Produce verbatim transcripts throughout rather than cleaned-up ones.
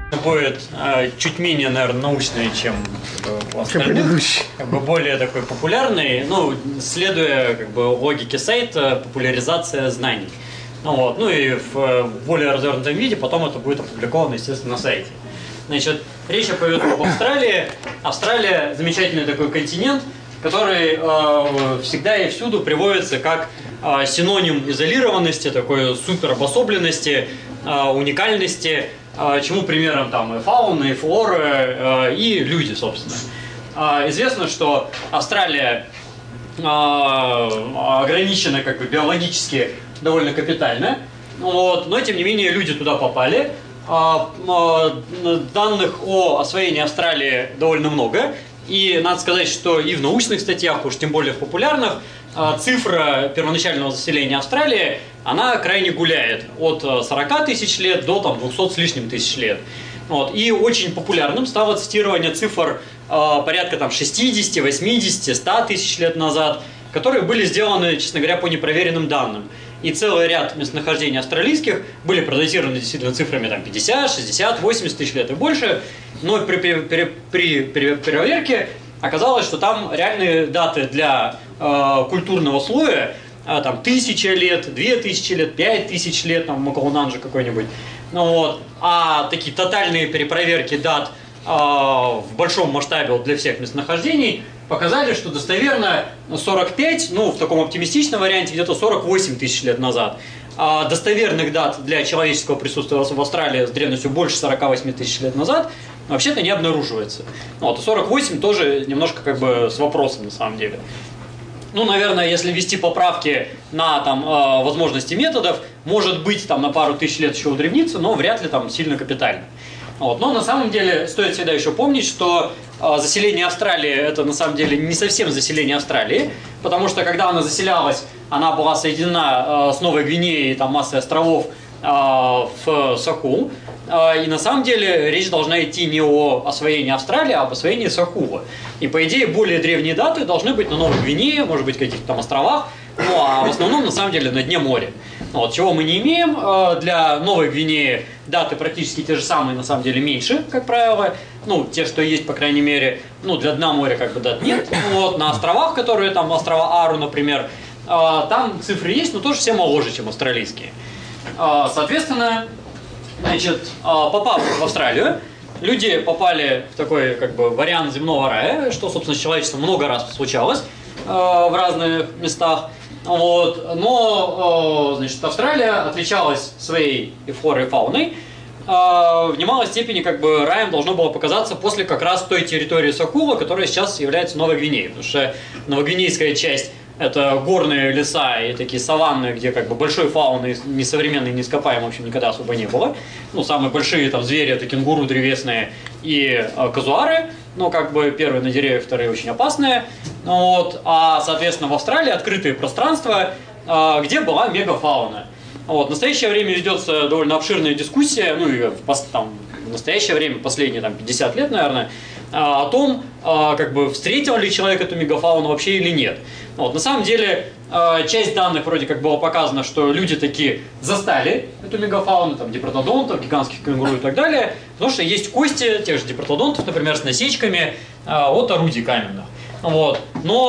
будет э, чуть менее, наверное, научный, чем э, у остальных, как бы более такой популярный, ну, следуя как бы логике сайта, популяризация знаний. Ну, вот, ну и в, в более развернутом виде потом это будет опубликовано, естественно, на сайте. Значит, речь пойдет об Австралии. Австралия замечательный такой континент, который э, всегда и всюду приводится как э, синоним изолированности, такой супер обособленности, э, уникальности, э, чему примером там и фауна, и флора, э, и люди, собственно. Э, известно, что Австралия э, ограничена как бы биологически довольно капитально, вот, но тем не менее люди туда попали. Э, э, данных о освоении Австралии довольно много. И надо сказать, что и в научных статьях, уж тем более в популярных, цифра первоначального заселения Австралии, она крайне гуляет. От сорока тысяч лет до там, двухсот с лишним тысяч лет. Вот. И очень популярным стало цитирование цифр э, порядка там, шестидесяти, восьмидесяти, ста тысяч лет назад, которые были сделаны, честно говоря, по непроверенным данным. И целый ряд местонахождений австралийских были продатированы действительно цифрами там, пятьдесят, шестьдесят, восемьдесят тысяч лет и больше. Но при, при, при, при, при проверке оказалось, что там реальные даты для э, культурного слоя э, там, тысяча лет, две тысячи лет, пять тысяч лет, там, Макалунанджи какой-нибудь. Ну, вот. А такие тотальные перепроверки дат э, в большом масштабе вот, для всех местонахождений показали, что достоверно сорок пять, ну, в таком оптимистичном варианте, где-то сорок восемь тысяч лет назад. А достоверных дат для человеческого присутствия в Австралии с древностью больше сорока восьми тысяч лет назад вообще-то не обнаруживается. Вот, и сорок восемь тоже немножко как бы с вопросом на самом деле. Ну, наверное, если ввести поправки на там, э, возможности методов, может быть, там на пару тысяч лет еще удревнится, но вряд ли там сильно капитально. Вот. Но на самом деле стоит всегда еще помнить, что э, заселение Австралии это на самом деле не совсем заселение Австралии, потому что когда она заселялась, она была соединена э, с Новой Гвинеей, там массой островов э, в Саху. Э, и на самом деле речь должна идти не о освоении Австралии, а об освоении Сахула. И по идее более древние даты должны быть на Новой Гвинее, может быть, каких-то там островах, ну а в основном на самом деле на дне моря. Вот, чего мы не имеем, для Новой Гвинеи даты практически те же самые, на самом деле меньше, как правило. Ну, те, что есть, по крайней мере, ну, для дна моря как бы дат нет. Вот, на островах, которые там, острова Ару, например, там цифры есть, но тоже все моложе, чем австралийские. Соответственно, значит, попав в Австралию, люди попали в такой как бы вариант земного рая, что, собственно, с человечеством много раз случалось в разных местах. Вот. Но значит, Австралия отличалась своей и флорой, и фауной. В немалой степени как бы раем должно было показаться после как раз той территории Сахула, которая сейчас является Новой Гвинеей. Потому что новогвинейская часть – это горные леса и такие саванны, где как бы большой фауны несовременной, не ископаемой, в общем, никогда особо не было. Ну, самые большие там звери – это кенгуру древесные и э, казуары. Ну, как бы первые на деревьях, вторые очень опасные. Вот. А, соответственно, в Австралии открытые пространства, э, где была мегафауна. Вот. В настоящее время ведется довольно обширная дискуссия, ну и в, там, в настоящее время, последние там, пятьдесят лет, наверное, о том, как бы встретил ли человек эту мегафауну вообще или нет. Вот. На самом деле, часть данных вроде как было показано, что люди такие застали эту мегафауну, там, дипротодонтов, гигантских кенгуру и так далее, потому что есть кости тех же дипротодонтов, например, с насечками от орудий каменных. Вот.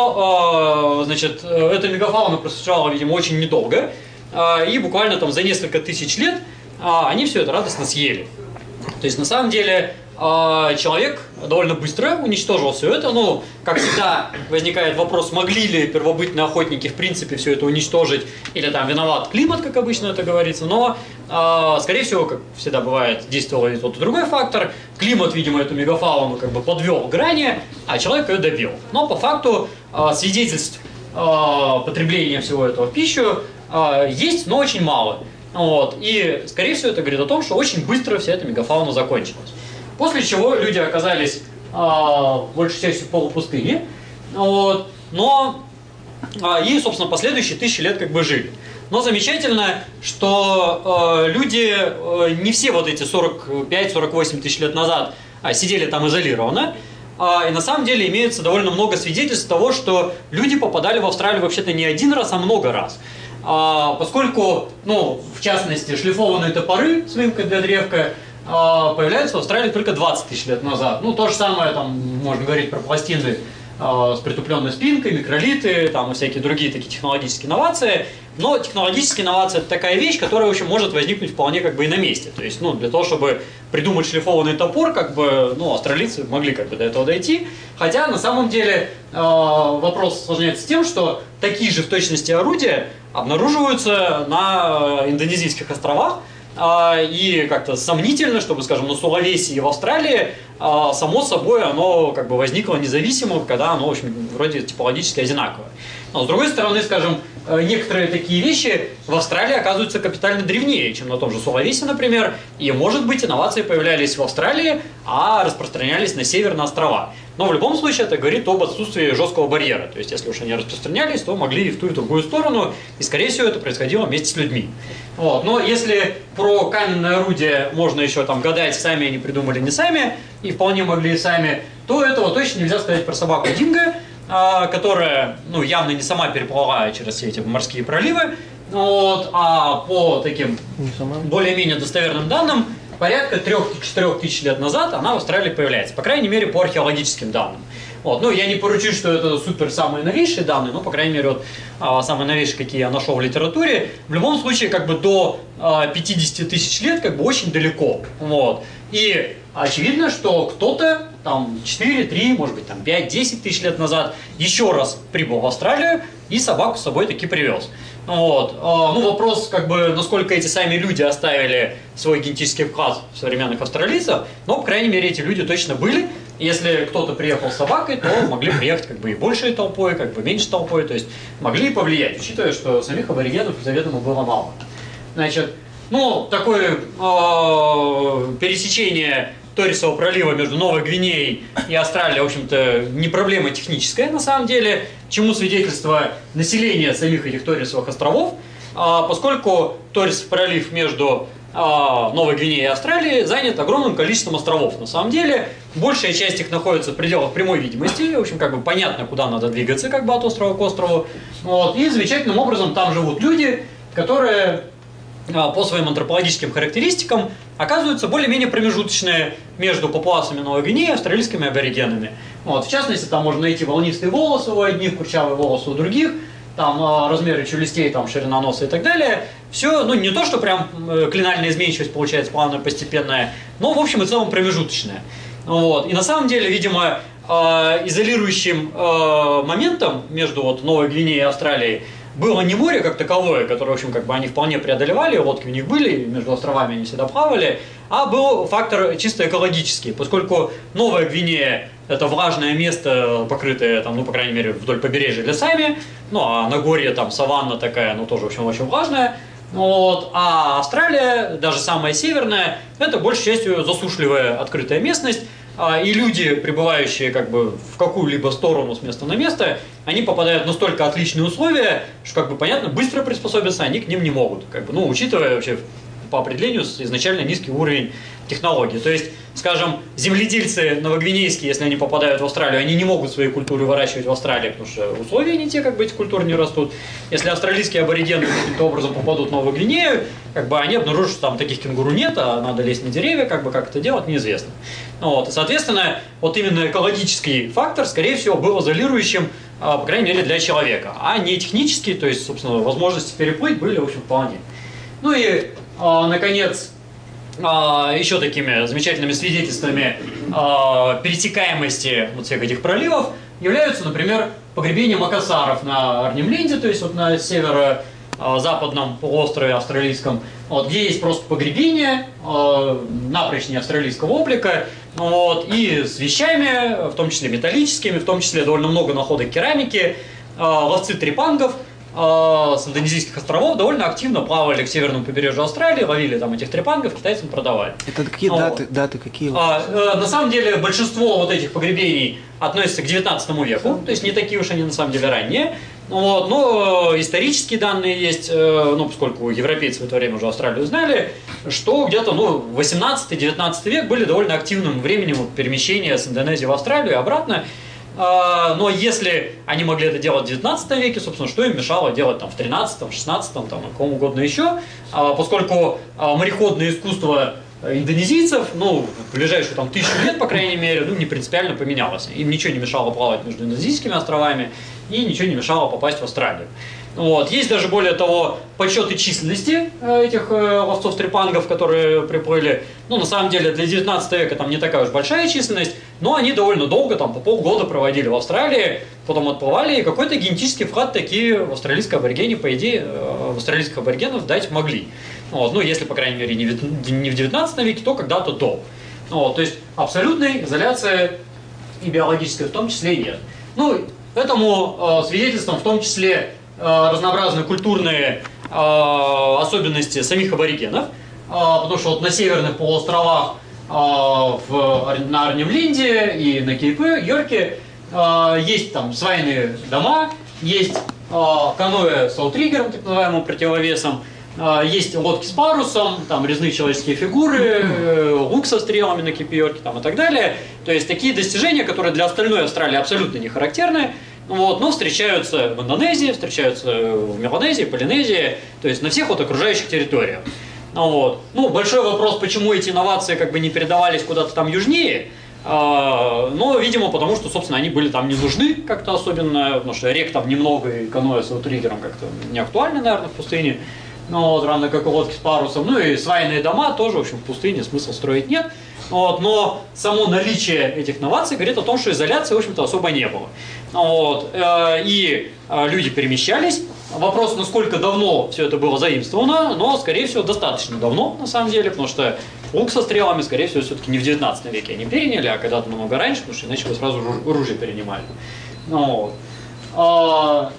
Но, значит, эта мегафауна просуществовала, видимо, очень недолго, и буквально там за несколько тысяч лет они все это радостно съели. То есть, на самом деле, человек довольно быстро уничтожил все это. Ну, как всегда, возникает вопрос, могли ли первобытные охотники в принципе все это уничтожить, или там виноват климат, как обычно это говорится. Но, скорее всего, как всегда бывает, действовал и тот, и другой фактор. Климат, видимо, эту мегафауну как бы подвел к грани, а человек ее добил. Но по факту свидетельств потребления всего этого в пищу есть, но очень мало. Вот. И, скорее всего, это говорит о том, что очень быстро вся эта мегафауна закончилась. После чего люди оказались э, большей частью в полупустыне, вот, но э, и, собственно, последующие тысячи лет как бы жили. Но замечательно, что э, люди, э, не все вот эти сорок пять — сорок восемь тысяч лет назад э, сидели там изолированно, э, и на самом деле имеется довольно много свидетельств того, что люди попадали в Австралию вообще-то не один раз, а много раз. Поскольку, ну, в частности, шлифованные топоры с выемкой для древка появляются в Австралии только двадцать тысяч лет назад. Ну, то же самое, там, можно говорить про пластины с притупленной спинкой, микролиты, там и всякие другие такие технологические инновации. Но технологические инновации — это такая вещь, которая, в общем, может возникнуть вполне как бы и на месте. То есть, ну, для того, чтобы придумать шлифованный топор, как бы, ну, австралийцы могли как бы до этого дойти. Хотя, на самом деле, э, вопрос осложняется тем, что такие же в точности орудия обнаруживаются на Индонезийских островах. И как-то сомнительно, чтобы, скажем, на Сулавеси и в Австралии, само собой, оно как бы возникло независимо, когда оно, в общем, вроде типологически одинаковое. Но, с другой стороны, скажем, некоторые такие вещи в Австралии оказываются капитально древнее, чем на том же Сулавеси, например, и, может быть, инновации появлялись в Австралии, а распространялись на северные острова. Но в любом случае это говорит об отсутствии жесткого барьера. То есть, если уж они распространялись, то могли и в ту, и в другую сторону, и, скорее всего, это происходило вместе с людьми. Вот. Но если про каменное орудие можно еще там гадать, сами они придумали, не сами, и вполне могли и сами, то этого точно нельзя сказать про собаку Динго, которая, ну, явно не сама переплыла через все эти морские проливы, вот, а по таким более-менее достоверным данным, порядка трёх-четырёх тысяч лет назад она в Австралии появляется, по крайней мере, по археологическим данным. Вот. Ну, я не поручусь, что это супер самые новейшие данные, но, по крайней мере, вот, а, самые новейшие, какие я нашел в литературе. В любом случае, как бы до а, пятидесяти тысяч лет, как бы очень далеко. Вот. И очевидно, что кто-то там четыре, три, может быть, там пять-десять тысяч лет назад еще раз прибыл в Австралию и собаку с собой таки привез. Вот. Ну, вопрос, как бы, насколько эти сами люди оставили свой генетический вклад в современных австралийцев, но, по крайней мере, эти люди точно были. Если кто-то приехал с собакой, то могли приехать как бы и большей толпой, как бы меньше толпой, то есть могли повлиять, учитывая, что самих аборигенов заведомо было мало. Значит, ну, такое э, пересечение Торресового пролива между Новой Гвинеей и Австралией, в общем-то, не проблема техническая на самом деле, чему свидетельство населения самих этих Торресовых островов, а, поскольку Торресов пролив между а, Новой Гвинеей и Австралией занят огромным количеством островов. На самом деле, большая часть их находится в пределах прямой видимости, в общем, как бы понятно, куда надо двигаться, как бы от острова к острову. Вот. И замечательным образом там живут люди, которые по своим антропологическим характеристикам оказываются более-менее промежуточные между популяциями Новой Гвинеи и австралийскими аборигенами. Вот. В частности, там можно найти волнистые волосы у одних, курчавые волосы у других, там э, размеры челюстей, там, ширина носа и так далее. Все, ну, не то, что прям э, клинальная изменчивость получается плавная, постепенная, но, в общем и целом, промежуточная. Вот. И на самом деле, видимо, э, изолирующим э, моментом между вот, Новой Гвинеей и Австралией было не море как таковое, которое, в общем, как бы они вполне преодолевали, лодки у них были, между островами они всегда плавали, а был фактор чисто экологический, поскольку Новая Гвинея – это влажное место, покрытое, там, ну, по крайней мере, вдоль побережья лесами, ну, а Нагорье, там, саванна такая, ну, тоже, в общем, очень влажная, вот, а Австралия, даже самая северная, это большей частью засушливая открытая местность, и люди, прибывающие как бы в какую-либо сторону с места на место, они попадают в настолько отличные условия, что, как бы понятно, быстро приспособиться они к ним не могут. Как бы, ну, учитывая вообще по определению изначально низкий уровень технологий. То есть, скажем, земледельцы новогвинейские, если они попадают в Австралию, они не могут свои культуры выращивать в Австралии, потому что условия не те, как бы эти культуры не растут. Если австралийские аборигены каким-то образом попадут в Новую Гвинею, как бы они обнаружат, что там таких кенгуру нет, а надо лезть на деревья, как бы как это делать, неизвестно. Вот. И, соответственно, вот именно экологический фактор, скорее всего, был изолирующим, по крайней мере, для человека, а не технический, то есть, собственно, возможности переплыть были, в общем, вполне. Ну и, наконец, еще такими замечательными свидетельствами пересекаемости вот всех этих проливов являются, например, погребения макасаров на Арнhem-Ленде, то есть вот на северо-западном полуострове австралийском, вот, где есть просто погребение, напрочь не австралийского облика, вот, и с вещами, в том числе металлическими, в том числе довольно много находок керамики, ловцы трепангов с индонезийских островов довольно активно плавали к северному побережью Австралии, ловили там этих трепангов, китайцам продавали. Это какие вот. даты, даты какие? А, э, на самом деле большинство вот этих погребений относятся к девятнадцатому веку, то есть не такие уж они на самом деле ранние. Вот, но исторические данные есть, э, ну, поскольку европейцы в это время уже Австралию знали, что где-то ну, восемнадцатый-девятнадцатый век были довольно активным временем вот, перемещения с Индонезии в Австралию и обратно. Но если они могли это делать в девятнадцатом веке, собственно, что им мешало делать там, в тринадцатом, шестнадцатом, там, на ком угодно еще, поскольку мореходное искусство индонезийцев, ну, в ближайшую там тысячу лет, по крайней мере, ну, не принципиально поменялось. Им ничего не мешало плавать между индонезийскими островами и ничего не мешало попасть в Австралию. Вот. Есть даже, более того, подсчеты численности этих ловцов-трепангов, которые приплыли. Ну, на самом деле, для девятнадцатого века там не такая уж большая численность, но они довольно долго, там, по полгода проводили в Австралии, потом отплывали, и какой-то генетический вклад такие в австралийской аборигене, по идее, в австралийских аборигенов дать могли. Вот. Ну, если, по крайней мере, не в девятнадцатом веке, то когда-то до. Вот. То есть, абсолютной изоляции и биологической в том числе нет. Ну, этому э, свидетельством в том числе разнообразные культурные э, особенности самих аборигенов, э, потому что вот на северных полуостровах э, в, на Арнемленде и на Кейп-Йорке э, есть там свайные дома, есть э, каноэ с аутриггером, так называемым противовесом, э, есть лодки с парусом, там резные человеческие фигуры, э, лук со стрелами на Кейп-Йорке там, и так далее. То есть такие достижения, которые для остальной Австралии абсолютно не характерны. Вот, но встречаются в Индонезии, встречаются в Меланезии, Полинезии, то есть на всех вот окружающих территориях. Вот. Ну, большой вопрос, почему эти инновации как бы не передавались куда-то там южнее, а, но, видимо, потому что, собственно, они были там не нужны как-то особенно, потому что рек там немного, и каноэ с аутриггером как-то не актуально, наверное, в пустыне, ну, вот, равно как и лодки с парусом, ну и свайные дома тоже, в общем, в пустыне смысла строить нет. Вот, но само наличие этих новаций говорит о том, что изоляции, в общем-то, особо не было. Вот, э, и э, люди перемещались. Вопрос, насколько давно все это было заимствовано, но, скорее всего, достаточно давно, на самом деле, потому что лук со стрелами, скорее всего, все-таки не в девятнадцатом веке они переняли, а когда-то много раньше, потому что иначе вы сразу оружие перенимали. Вот. А,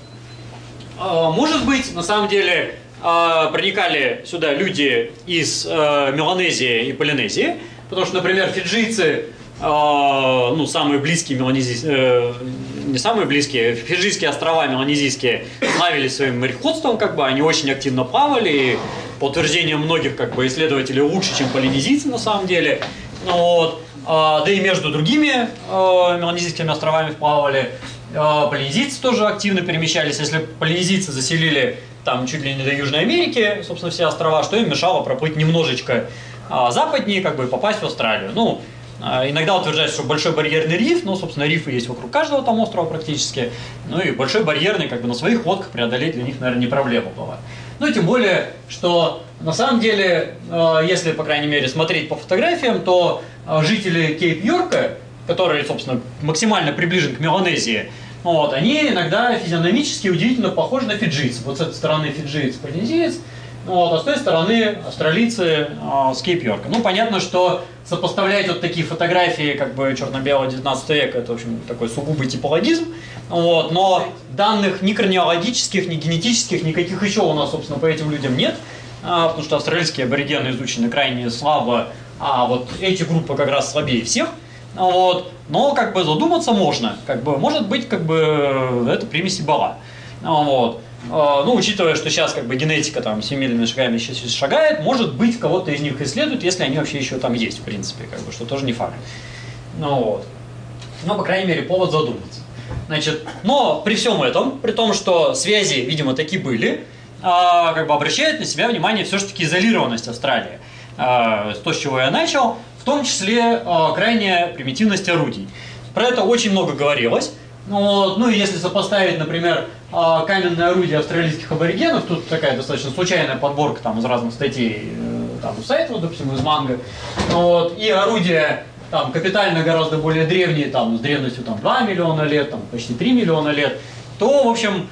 а, может быть, на самом деле, а, проникали сюда люди из а, Меланезии и Полинезии, потому что, например, фиджийцы, э, ну, самые близкие меланезийские, э, не самые близкие, фиджийские острова меланезийские славились своим мореходством, как бы, они очень активно плавали, и, по утверждениям многих, как бы, исследователей, лучше, чем полинезийцы, на самом деле. Вот. А, да и между другими э, меланезийскими островами плавали. Э, полинезийцы тоже активно перемещались. Если полинезийцы заселили там чуть ли не до Южной Америки, собственно, все острова, что им мешало проплыть немножечко западнее, как бы, попасть в Австралию. Ну, иногда утверждается, что большой барьерный риф, ну, собственно, рифы есть вокруг каждого там острова практически, ну, и большой барьерный, как бы, на своих лодках преодолеть для них, наверное, не проблема была. Ну, тем более, что, на самом деле, если, по крайней мере, смотреть по фотографиям, то жители Кейп-Йорка, которые, собственно, максимально приближены к Меланезии, вот, они иногда физиономически удивительно похожи на фиджийцев. Вот с этой стороны фиджиец, полинезиец, вот, а с той стороны австралийцы э, с Кейп-Йорка. Ну, понятно, что сопоставлять вот такие фотографии, как бы черно-белого девятнадцатого века, это, в общем, такой сугубый типологизм. Вот, но данных ни кронологических, ни генетических, никаких еще у нас, собственно, по этим людям нет, э, потому что австралийские аборигены изучены крайне слабо, а вот эти группы как раз слабее всех. Вот, но как бы задуматься можно, как бы, может быть, как бы это примесь Эбола. Вот. Ну, учитывая, что сейчас как бы генетика там семимильными шагами сейчас шагает, может быть, кого-то из них исследуют, если они вообще еще там есть, в принципе, как бы, что тоже не факт. Ну вот. Но, по крайней мере, повод задуматься. Значит, но при всем этом, при том, что связи, видимо, такие были, а, как бы обращает на себя внимание все-таки изолированность Австралии. А, то, с чего я начал, в том числе а, крайняя примитивность орудий. Про это очень много говорилось. Ну, ну, если сопоставить, например, каменные орудия австралийских аборигенов, тут такая достаточно случайная подборка там, из разных статей там, у сайта, вот, допустим, из Манго, вот, и орудия там, капитально гораздо более древние, там, с древностью там, два миллиона лет, там, почти три миллиона лет, то, в общем,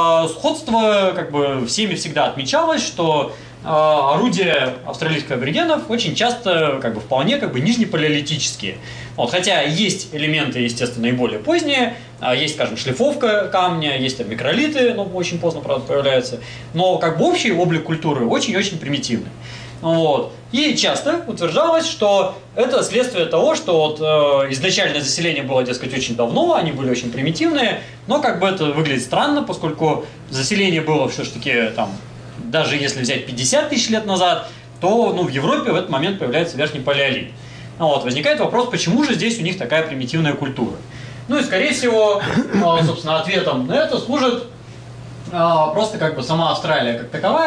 сходство как бы всеми всегда отмечалось, что орудия австралийских аборигенов очень часто как бы, вполне как бы, нижнепалеолитические. Вот, хотя есть элементы, естественно, и более поздние, есть, скажем, шлифовка камня, есть там, микролиты, ну, очень поздно, правда, появляются, но как бы общий облик культуры очень-очень примитивный. Вот. И часто утверждалось, что это следствие того, что вот, э, изначальное заселение было, дескать, очень давно, они были очень примитивные, но как бы это выглядит странно, поскольку заселение было все-таки там, даже если взять пятьдесят тысяч лет назад, то ну, в Европе в этот момент появляется верхний палеолит. Вот, возникает вопрос, почему же здесь у них такая примитивная культура. Ну и, скорее всего, собственно, ответом на это служит просто как бы сама Австралия как таковая,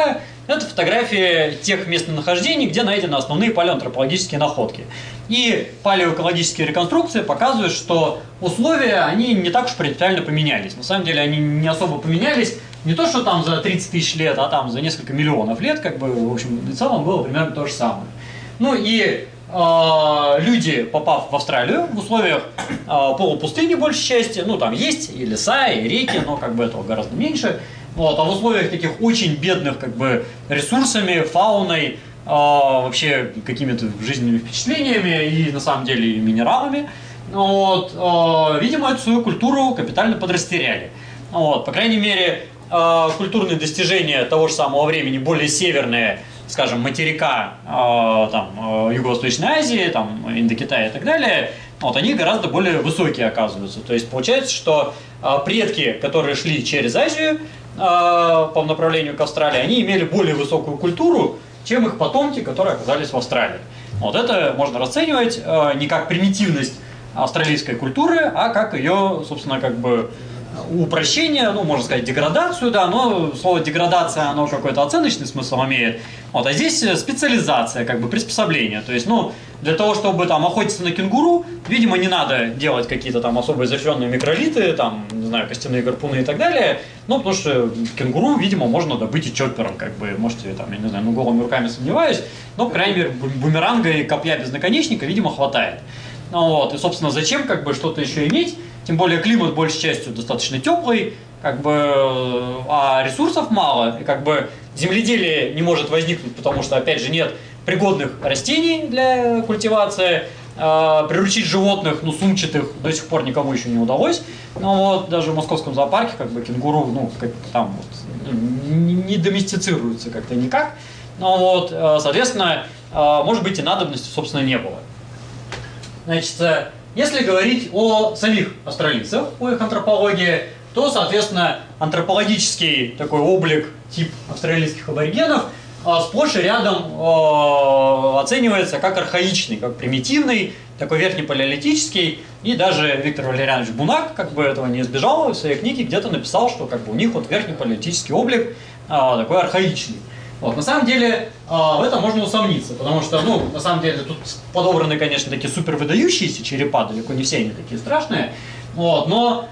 это фотографии тех местонахождений, где найдены основные палеоантропологические находки. И палеоэкологические реконструкции показывают, что условия, они не так уж принципиально поменялись. На самом деле они не особо поменялись, не то что там за тридцать тысяч лет, а там за несколько миллионов лет, как бы, в общем, в целом было примерно то же самое. Ну и э, люди, попав в Австралию, в условиях э, полупустыни, большей части, ну там есть и леса, и реки, но как бы этого гораздо меньше. Вот, а в условиях таких очень бедных как бы ресурсами, фауной, э, вообще какими-то жизненными впечатлениями и на самом деле и минералами, вот, э, видимо, эту свою культуру капитально подрастеряли. Вот, по крайней мере, э, культурные достижения того же самого времени, более северные, скажем, материка э, там, э, Юго-Восточной Азии, там, Индокитая и так далее, вот, они гораздо более высокие оказываются. То есть получается, что э, предки, которые шли через Азию э, по направлению к Австралии, они имели более высокую культуру, чем их потомки, которые оказались в Австралии. Вот это можно расценивать э, не как примитивность австралийской культуры, а как ее, собственно, как бы упрощение, ну, можно сказать, деградацию, да, но слово деградация, оно какой-то оценочный смысл имеет. Вот, а здесь специализация, как бы приспособление. То есть, ну, для того, чтобы там охотиться на кенгуру, видимо, не надо делать какие-то там особо изощренные микролиты, там, не знаю, костяные гарпуны и так далее. Ну, потому что кенгуру, видимо, можно добыть и чоппером, как бы, можете, там, я не знаю, ну, голыми руками сомневаюсь, но, по крайней мере, бумеранга и копья без наконечника, видимо, хватает. Вот, и, собственно, зачем, как бы, что-то еще иметь? Тем более климат большей частью достаточно теплый, как бы, а ресурсов мало, и как бы земледелие не может возникнуть, потому что, опять же, нет пригодных растений для культивации. Приручить животных, ну, сумчатых, до сих пор никому еще не удалось. Ну, вот, даже в московском зоопарке, как бы, кенгуру, ну, как там вот, не доместицируются как-то никак. Ну, вот, соответственно, может быть, и надобности, собственно, не было. Значит, если говорить о самих австралийцах, о их антропологии, то, соответственно, антропологический такой облик, тип австралийских аборигенов сплошь и рядом э, оценивается как архаичный, как примитивный, такой верхнепалеолитический. И даже Виктор Валерьянович Бунак, как бы этого не избежал, в своей книге где-то написал, что как бы у них вот верхнепалеолитический облик э, такой архаичный. Вот, на самом деле э, в этом можно усомниться, потому что, ну, на самом деле тут подобраны, конечно, такие супер выдающиеся черепа, далеко не все они такие страшные, вот, но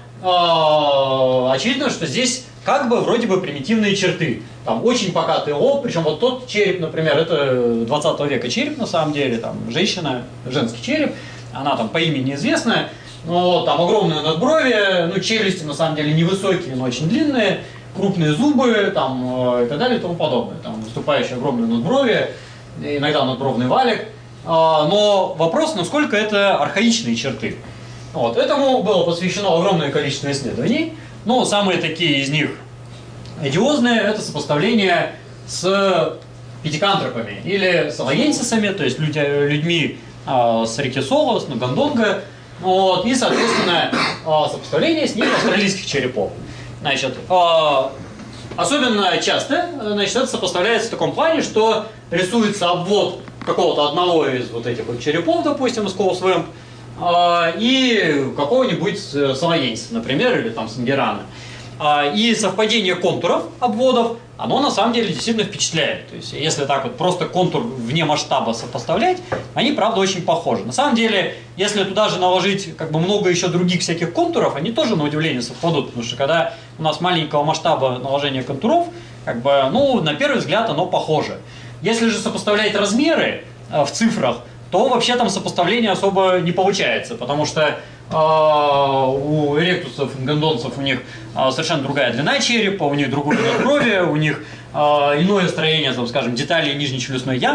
э, очевидно, что здесь как бы вроде бы примитивные черты. Там очень покатый лоб, причем вот тот череп, например, это двадцатого века череп на самом деле, там женщина, женский череп, она там по имени неизвестная, но там огромное надбровие, ну челюсти на самом деле невысокие, но очень длинные, крупные зубы там, и так далее и тому подобное. Там выступающее огромное надбровие, иногда надбровный валик. Но вопрос, насколько это архаичные черты. Вот. Этому было посвящено огромное количество исследований, но самые такие из них одиозные — это сопоставление с пятикантропами или с алоенсисами, то есть люди, людьми э, с реки Соло, с Нгондонго, вот, и, соответственно, э, сопоставление с ними австралийских черепов. Значит, э, особенно часто, значит, это сопоставляется в таком плане, что рисуется обвод какого-то одного из вот этих вот черепов, допустим, из Коусвэмп, э, и какого-нибудь салоенсиса, например, или там Сангерана. И совпадение контуров обводов, оно на самом деле действительно впечатляет. То есть, если так вот просто контур вне масштаба сопоставлять, они, правда, очень похожи. На самом деле, если туда же наложить как бы много еще других всяких контуров, они тоже, на удивление, совпадут. Потому что когда у нас маленького масштаба наложения контуров, как бы, ну, на первый взгляд оно похоже. Если же сопоставлять размеры в цифрах, то вообще там сопоставление особо не получается, потому что э, у эректусов, гондонцев у них э, совершенно другая длина черепа, у них другое надбровие, у них э, иное строение, там, скажем, деталей нижнечелюстной ямы.